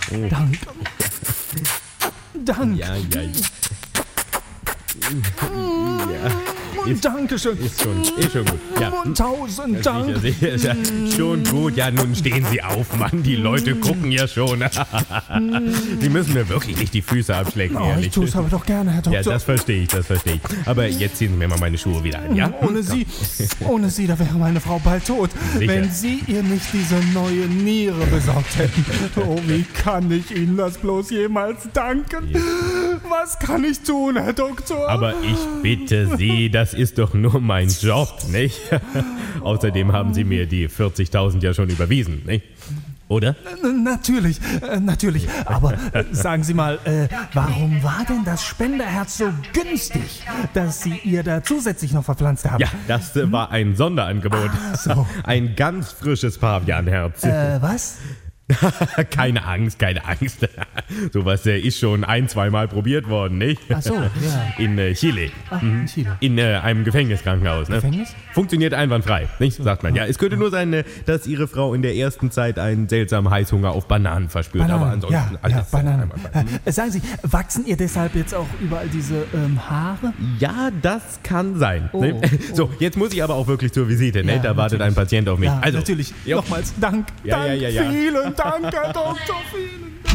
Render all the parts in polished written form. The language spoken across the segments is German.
Danke. Danke. Ja. Dankeschön. Ist schon gut. Ja. Und 1000 Dank. Sicher. Schon gut. Ja, nun stehen Sie auf, Mann. Die Leute gucken ja schon. Sie müssen mir wirklich nicht die Füße abschlecken, Oh, ich ehrlich. tue es aber doch gerne, Herr Doktor. Ja, das verstehe ich. Aber jetzt ziehen Sie mir mal meine Schuhe wieder an, ja? Ohne Sie, da wäre meine Frau bald tot. Sicher. Wenn Sie ihr nicht diese neue Niere besorgt hätten. Oh, wie kann ich Ihnen das bloß jemals danken? Was kann ich tun, Herr Doktor? Aber ich bitte Sie, das ist doch nur mein Job, nicht? Außerdem haben Sie mir die 40.000 ja schon überwiesen, nicht? Oder? Natürlich. Aber sagen Sie mal, warum war denn das Spenderherz so günstig, dass Sie ihr da zusätzlich noch verpflanzt haben? Ja, das war ein Sonderangebot. So. Ein ganz frisches Pavianherz. Was? Keine Angst. Sowas ist schon 1-2 Mal probiert worden, nicht? Ach so, ja. In Chile. In Chile. In einem Gefängniskrankenhaus. Ne? Gefängnis? Funktioniert einwandfrei, nicht? Sagt man. Ja, es könnte nur sein, dass Ihre Frau in der ersten Zeit einen seltsamen Heißhunger auf Bananen verspürt. Aber ansonsten alles Bananen. einwandfrei. Sagen Sie, wachsen ihr deshalb jetzt auch überall diese Haare? Ja, das kann sein. Ne? So, jetzt muss ich aber auch wirklich zur Visite. Ne? Da wartet ein Patient auf mich. Ja, Also, natürlich. jo. Nochmals Dank. Ja. Vielen Dank, Herr Doktor. Vielen Dank.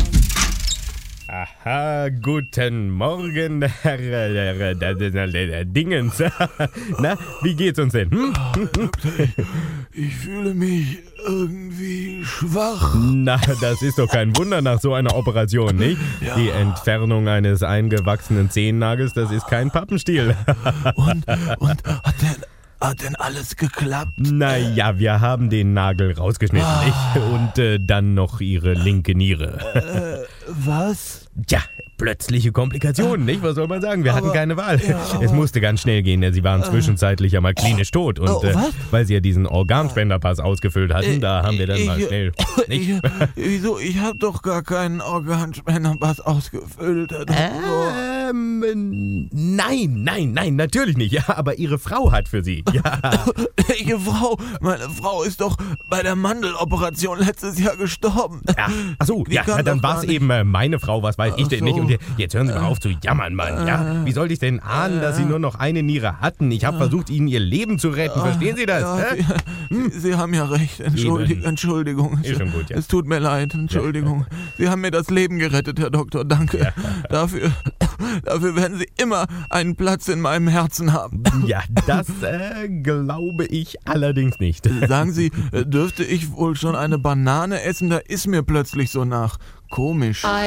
Aha, guten Morgen, Herr Dingens. Na, wie geht's uns denn? Ich fühle mich irgendwie schwach. Na, das ist doch kein Wunder nach so einer Operation, nicht? Ja. Die Entfernung eines eingewachsenen Zehennagels, das ist kein Pappenstiel. Und hat denn alles geklappt? Naja, wir haben den Nagel rausgeschnitten, nicht? Und dann noch Ihre linke Niere. Was? Tja, plötzliche Komplikationen, nicht? Was soll man sagen? Wir hatten keine Wahl. ja, Es musste ganz schnell gehen, denn Sie waren zwischenzeitlich ja mal klinisch tot. Und was? weil Sie ja diesen Organspenderpass ausgefüllt hatten, da haben wir dann mal schnell... Nicht? Wieso? Ich habe doch gar keinen Organspenderpass ausgefüllt, Herr Doktor. Nein, natürlich nicht. Ja, aber Ihre Frau hat für Sie. Ja. Welche Frau? Meine Frau ist doch bei der Mandeloperation letztes Jahr gestorben. Ja. Achso, Die ja, kann dann doch war gar es nicht- eben meine Frau, was weiß ich denn so. nicht. Und jetzt hören Sie mal auf zu jammern, Mann. Ja? Wie sollte ich denn ahnen, dass Sie nur noch eine Niere hatten? Ich habe versucht, Ihnen Ihr Leben zu retten. Verstehen Sie das? Ja, hä? Sie haben ja recht. Entschuldigung. Ist schon gut, ja. Es tut mir leid. Entschuldigung. Sie haben mir das Leben gerettet, Herr Doktor. Danke. Dafür werden Sie immer einen Platz in meinem Herzen haben. Ja, das glaube ich allerdings nicht. Sagen Sie, dürfte ich wohl schon eine Banane essen? Da ist mir plötzlich so nach. Komisch.